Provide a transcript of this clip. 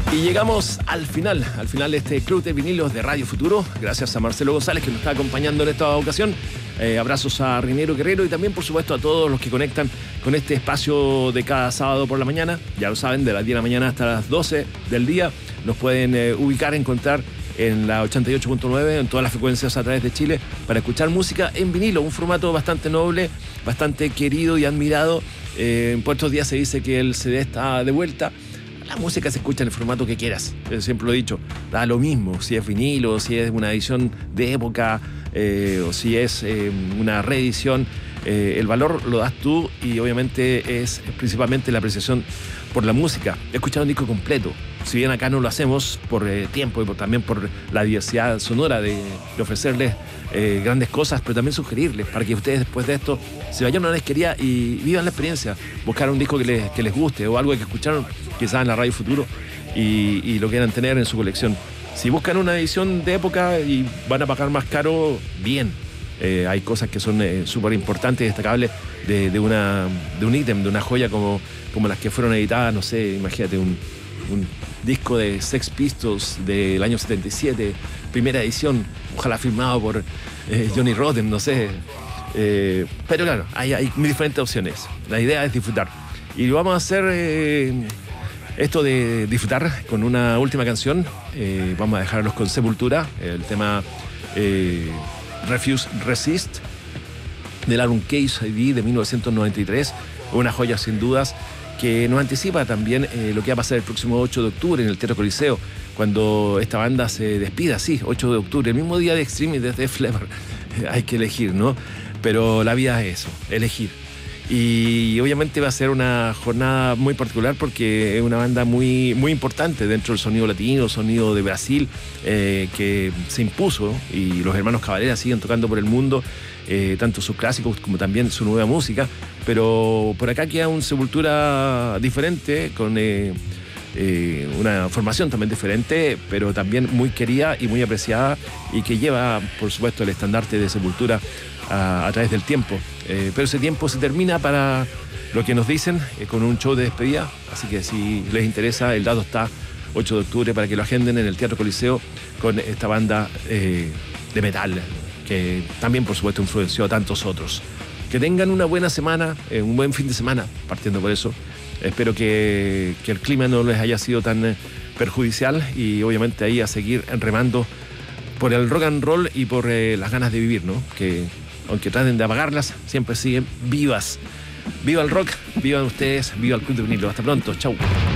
Y llegamos al final de este Club de Vinilos de Radio Futuro. Gracias a Marcelo González, que nos está acompañando en esta ocasión. Abrazos a Rinero Guerrero y también, por supuesto, a todos los que conectan con este espacio de cada sábado por la mañana. Ya lo saben, de las 10 de la mañana hasta las 12 del día. Nos pueden ubicar, encontrar en la 88.9, en todas las frecuencias a través de Chile, para escuchar música en vinilo, un formato bastante noble, bastante querido y admirado. Por estos días se dice que el CD está de vuelta. La música se escucha en el formato que quieras, siempre lo he dicho, da lo mismo si es vinilo, si es una edición de época o si es una reedición. El valor lo das tú y obviamente es principalmente la apreciación por la música. Escuchar un disco completo, si bien acá no lo hacemos por tiempo y también por la diversidad sonora de ofrecerles grandes cosas, pero también sugerirles para que ustedes después de esto se vayan a una disquería y vivan la experiencia, buscar un disco que les guste o algo que escucharon quizás en la Radio Futuro y lo quieran tener en su colección. Si buscan una edición de época y van a pagar más caro, bien. Hay cosas que son súper importantes y destacables de un ítem, de una joya como las que fueron editadas, no sé, imagínate un disco de Sex Pistols del año 77, primera edición, ojalá firmado por Johnny Rotten, no sé. Pero claro, hay diferentes opciones. La idea es disfrutar. Y lo vamos a hacer esto de disfrutar con una última canción. Vamos a dejarlos con Sepultura, el tema Refuse Resist del álbum Case ID de 1993, una joya sin dudas que nos anticipa también lo que va a pasar el próximo 8 de octubre en el Teatro Coliseo, cuando esta banda se despida, sí, 8 de octubre, el mismo día de Extreme y de Def Leppard. Hay que elegir, ¿no? Pero la vida es eso, elegir. Y obviamente va a ser una jornada muy particular porque es una banda muy, muy importante dentro del sonido latino, sonido de Brasil, que se impuso, y los hermanos Cavalera siguen tocando por el mundo, tanto sus clásicos como también su nueva música. Pero por acá queda un Sepultura diferente, con una formación también diferente, pero también muy querida y muy apreciada, y que lleva, por supuesto, el estandarte de Sepultura a través del tiempo. Pero ese tiempo se termina, para lo que nos dicen, con un show de despedida. Así que si les interesa, el dato está 8 de octubre para que lo agenden en el Teatro Coliseo con esta banda de metal, que también, por supuesto, influenció a tantos otros. Que tengan una buena semana, un buen fin de semana, partiendo por eso. Espero que el clima no les haya sido tan perjudicial, y obviamente ahí a seguir remando por el rock and roll y por las ganas de vivir, ¿no? Que aunque traten de apagarlas, siempre siguen vivas. Viva el rock, vivan ustedes, viva el Club de Vinilo. Hasta pronto, chau.